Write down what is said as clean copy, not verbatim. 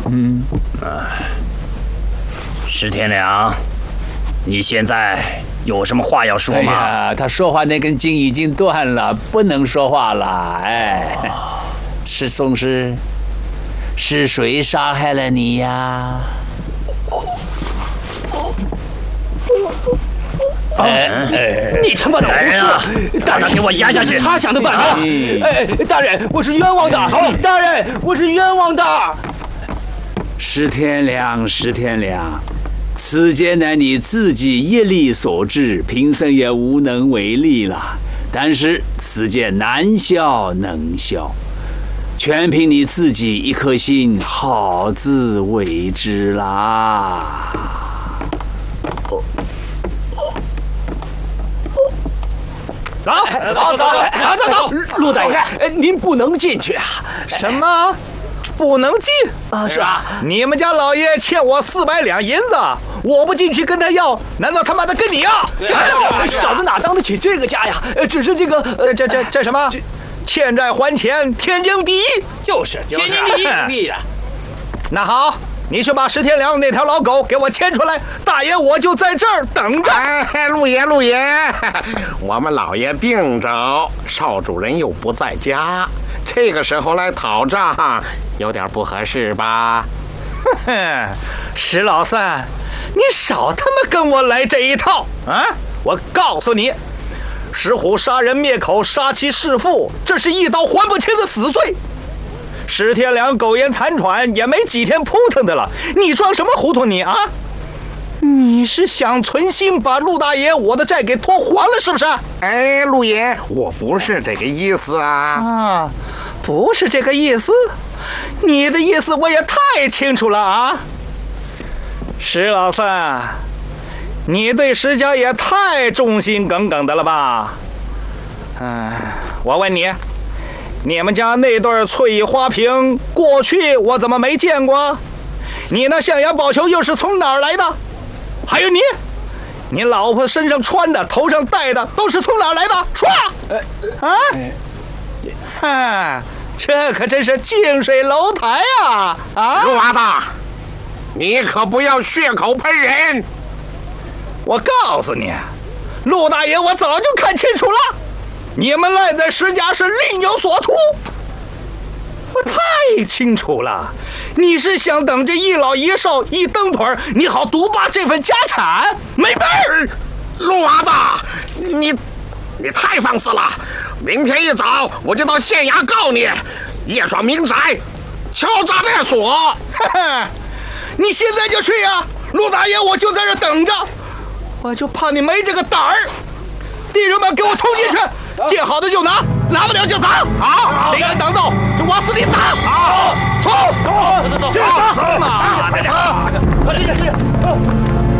石天良，你现在有什么话要说吗？ 哎呀，他说话那根筋已经断了，不能说话了。哎，石宗师，是谁杀害了你呀？ 你他妈的胡说！ 大人，给我压下去！ 他想的办法。大人，我是冤枉的。大人，我是冤枉的。 石天良，石天良，此劫乃你自己业力所致，贫僧也无能为力了。但是此劫难消能消，全凭你自己一颗心，好自为之啦。 走，陆大爷，您不能进去啊！ 什么？不能进啊？是啊， 你们家老爷欠我400两银子，我不进去跟他要，难道他妈的跟你要？ 小的哪当得起这个家呀？只是这个， 这什么？欠债还钱，天经地义。 就是天经地义的。 那好。你去把石天良那条老狗给我牵出来，大爷我就在这儿等着。 哎，陆爷，我们老爷病着，少主人又不在家，这个时候来讨账，有点不合适吧？ 哼哼，石老三，你少他妈跟我来这一套啊！我告诉你，石虎杀人灭口，杀妻弑父，这是一刀还不清的死罪。石天良苟延残喘，也没几天扑腾的了，你装什么糊涂你啊？你是想存心把陆大爷我的债给拖还了是不是？ 哎，陆爷，我不是这个意思啊！ 不是这个意思？你的意思我也太清楚了啊！石老三，你对石家也太忠心耿耿的了吧？我问你。你们家那对翠羽花瓶，过去我怎么没见过？你那象牙宝球又是从哪儿来的？还有你老婆身上穿的、头上戴的，都是从哪儿来的？说这可真是近水楼台啊！ 陆娃子，你可不要血口喷人！ 我告诉你，陆大爷，我早就看清楚了。你们赖在石家是另有所图，我太清楚了。你是想等着一老一少一蹬腿，你好独霸这份家产？没门儿！ 陆娃子，你太放肆了！明天一早我就到县衙告你，夜闯民宅，敲诈勒索。 你现在就去呀，陆大爷，我就在这等着，我就怕你没这个胆儿。弟兄们，给我冲进去！见好的就拿，拿不了就砸。好，谁敢挡道，就往死里打。好。